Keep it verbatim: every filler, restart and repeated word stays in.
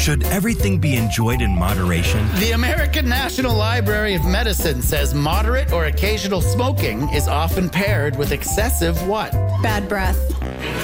Should everything be enjoyed in moderation? The American National Library of Medicine says moderate or occasional smoking is often paired with excessive what? Bad breath.